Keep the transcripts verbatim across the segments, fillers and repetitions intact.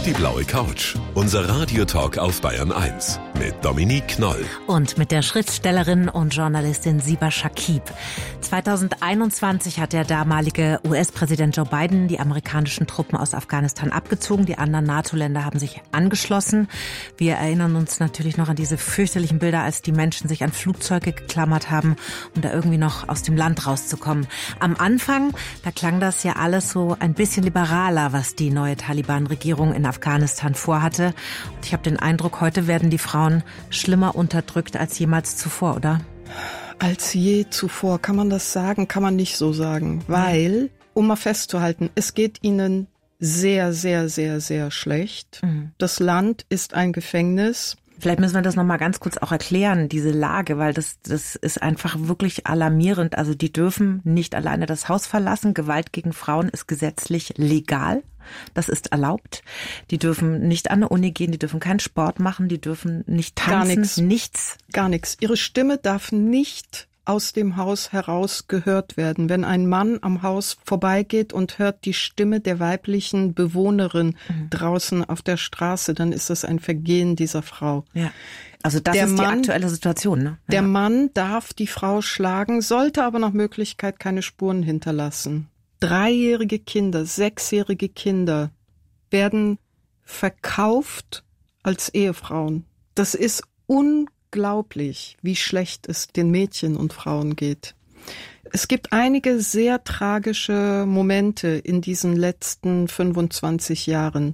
Die blaue Couch. Unser Radiotalk auf Bayern eins mit Dominique Knoll. Und mit der Schriftstellerin und Journalistin Siba Shakib. zweitausendeinundzwanzig hat der damalige U S-Präsident Joe Biden die amerikanischen Truppen aus Afghanistan abgezogen. Die anderen NATO-Länder haben sich angeschlossen. Wir erinnern uns natürlich noch an diese fürchterlichen Bilder, als die Menschen sich an Flugzeuge geklammert haben, um da irgendwie noch aus dem Land rauszukommen. Am Anfang, da klang das ja alles so ein bisschen liberaler, was die neue Taliban-Regierung in Afghanistan vorhatte. Und ich habe den Eindruck, heute werden die Frauen schlimmer unterdrückt als jemals zuvor, oder? Als je zuvor, kann man das sagen? Kann man nicht so sagen. Weil, um mal festzuhalten, es geht ihnen sehr, sehr, sehr, sehr schlecht. Mhm. Das Land ist ein Gefängnis. Vielleicht müssen wir das noch mal ganz kurz auch erklären, diese Lage, weil das das ist einfach wirklich alarmierend. Also die dürfen nicht alleine das Haus verlassen. Gewalt gegen Frauen ist gesetzlich legal. Das ist erlaubt. Die dürfen nicht an eine Uni gehen, die dürfen keinen Sport machen, die dürfen nicht tanzen, gar nichts. nichts. Gar nichts. Ihre Stimme darf nicht aus dem Haus heraus gehört werden. Wenn ein Mann am Haus vorbeigeht und hört die Stimme der weiblichen Bewohnerin mhm. draußen auf der Straße, dann ist das ein Vergehen dieser Frau. Ja. Also das der ist Mann, die aktuelle Situation, ne? Ja. Der Mann darf die Frau schlagen, sollte aber nach Möglichkeit keine Spuren hinterlassen. Dreijährige Kinder, sechsjährige Kinder werden verkauft als Ehefrauen. Das ist unglaublich, wie schlecht es den Mädchen und Frauen geht. Es gibt einige sehr tragische Momente in diesen letzten fünfundzwanzig Jahren.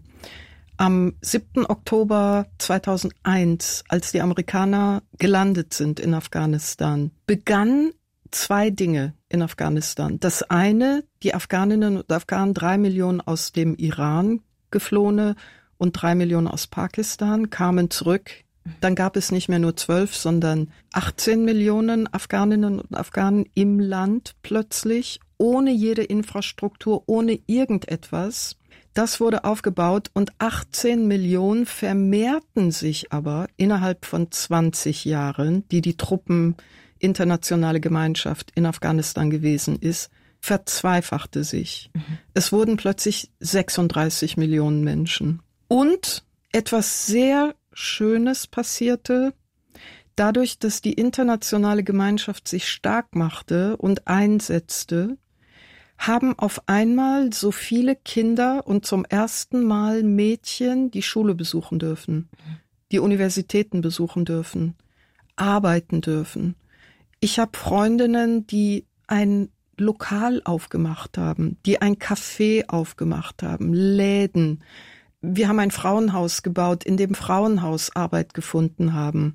Am siebten Oktober zweitausendeins, als die Amerikaner gelandet sind in Afghanistan, begann zwei Dinge in Afghanistan. Das eine, die Afghaninnen und Afghanen, drei Millionen aus dem Iran geflohene und drei Millionen aus Pakistan, kamen zurück. Dann gab es nicht mehr nur zwölf, sondern achtzehn Millionen Afghaninnen und Afghanen im Land plötzlich, ohne jede Infrastruktur, ohne irgendetwas. Das wurde aufgebaut und achtzehn Millionen vermehrten sich aber innerhalb von zwanzig Jahren, die die Truppen internationale Gemeinschaft in Afghanistan gewesen ist, verzweifachte sich. Mhm. Es wurden plötzlich sechsunddreißig Millionen Menschen. Und etwas sehr Schönes passierte, dadurch, dass die internationale Gemeinschaft sich stark machte und einsetzte, haben auf einmal so viele Kinder und zum ersten Mal Mädchen die Schule besuchen dürfen, die Universitäten besuchen dürfen, arbeiten dürfen. Ich habe Freundinnen, die ein Lokal aufgemacht haben, die ein Café aufgemacht haben, Läden. Wir haben ein Frauenhaus gebaut, in dem Frauenhaus Arbeit gefunden haben.